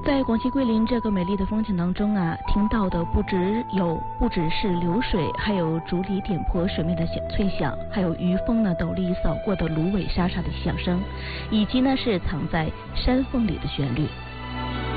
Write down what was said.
在广西桂林这个美丽的风景当中啊，听到的不只是流水，还有竹篱点破水面的脆响，还有余风呢斗笠扫过的芦苇沙沙的响声，以及呢是藏在山缝里的旋律。